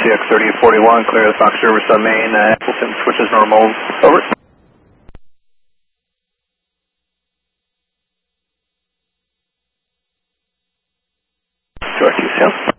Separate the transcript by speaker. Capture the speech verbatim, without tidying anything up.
Speaker 1: C X thirty forty-one, clear the Fox Riverside main, uh, Appleton switches normal, over. Two R Q,